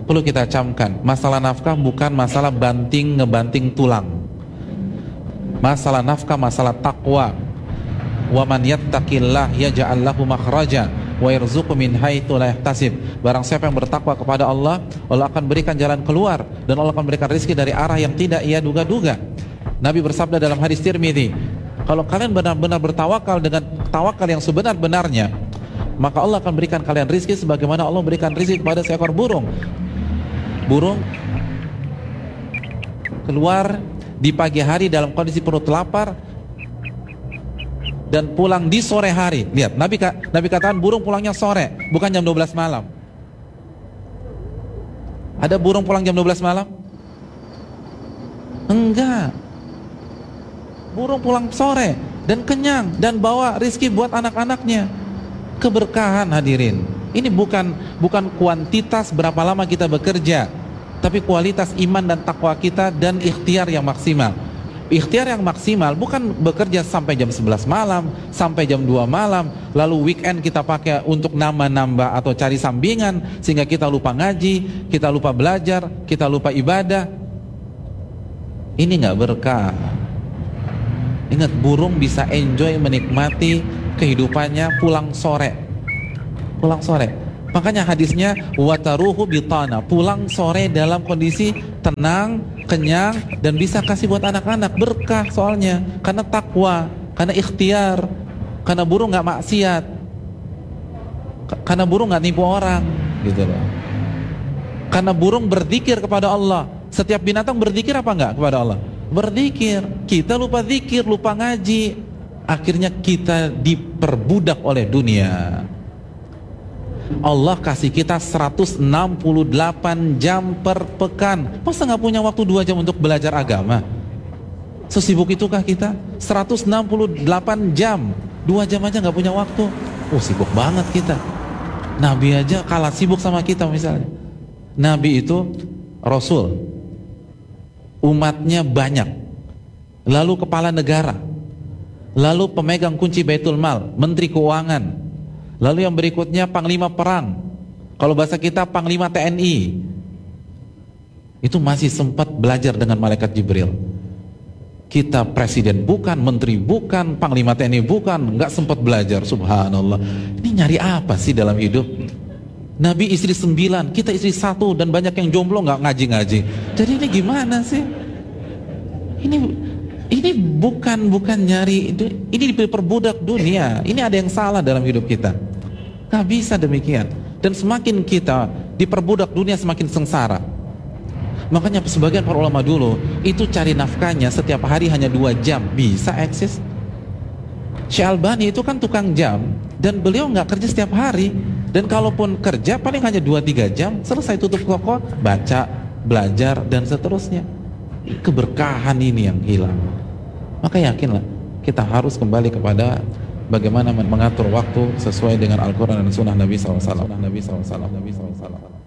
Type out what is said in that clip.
perlu kita camkan, masalah nafkah bukan masalah ngebanting tulang. Masalah nafkah masalah takwa. Wa man yattaqillah yaj'al lahu makhraja wa yarzuqhu min haitsu la yahtasib. Barang siapa yang bertakwa kepada Allah, Allah akan berikan jalan keluar dan Allah akan berikan rezeki dari arah yang tidak ia duga-duga. Nabi bersabda dalam hadis Tirmidzi, kalau kalian benar-benar bertawakal dengan tawakal yang sebenar-benarnya, maka Allah akan berikan kalian rezeki sebagaimana Allah berikan rezeki kepada seekor burung. Burung keluar di pagi hari dalam kondisi perut lapar dan pulang di sore hari. Lihat, Nabi katakan burung pulangnya sore, bukan jam 12 malam. Ada burung pulang jam 12 malam? Enggak. Burung pulang sore dan kenyang dan bawa rizki buat anak-anaknya. Keberkahan, hadirin. Ini bukan kuantitas berapa lama kita bekerja, tapi kualitas iman dan takwa kita dan ikhtiar yang maksimal. Ikhtiar yang maksimal bukan bekerja sampai jam 11 malam, sampai jam 2 malam, lalu weekend kita pakai untuk nambah-nambah atau cari sampingan sehingga kita lupa ngaji, kita lupa belajar, kita lupa ibadah. Ini nggak berkah. Ingat, burung bisa enjoy menikmati kehidupannya pulang sore. Pulang sore. Makanya hadisnya wataruhu bitana, pulang sore dalam kondisi tenang, kenyang dan bisa kasih buat anak-anak. Berkah soalnya, karena takwa, karena ikhtiar, karena burung nggak maksiat, karena burung nggak nipu orang, gitu loh. Karena burung berzikir kepada Allah. Setiap binatang berzikir apa enggak kepada Allah? Berzikir. Kita lupa zikir, lupa ngaji, akhirnya kita diperbudak oleh dunia. Allah kasih kita 168 jam per pekan. Masa nggak punya waktu 2 jam untuk belajar agama? Sesibuk itukah kita? 168 jam, 2 jam aja nggak punya waktu. Oh, sibuk banget kita. Nabi aja kalah sibuk sama kita misalnya. Nabi itu Rasul, umatnya banyak, lalu kepala negara, lalu pemegang kunci Baitul Mal, menteri keuangan, lalu yang berikutnya panglima perang, kalau bahasa kita panglima TNI. Itu masih sempat belajar dengan malaikat Jibril. Kita presiden bukan, menteri bukan, panglima TNI bukan, nggak sempat belajar. Subhanallah. Ini nyari apa sih dalam hidup? Nabi istri 9, kita istri 1, dan banyak yang jomblo nggak ngaji-ngaji. Jadi ini gimana sih? Ini bukan nyari, ini diperbudak dunia. Ini ada yang salah dalam hidup kita. Nggak bisa demikian. Dan semakin kita diperbudak dunia, semakin sengsara. Makanya sebagian para ulama dulu itu cari nafkahnya setiap hari hanya 2 jam, bisa eksis. Syekh Albani itu kan tukang jam, dan beliau nggak kerja setiap hari. Dan kalaupun kerja paling hanya 2-3 jam, selesai tutup toko, baca, belajar, dan seterusnya. Keberkahan ini yang hilang. Maka yakinlah, kita harus kembali kepada bagaimana mengatur waktu sesuai dengan Al-Quran dan Sunnah Nabi SAW.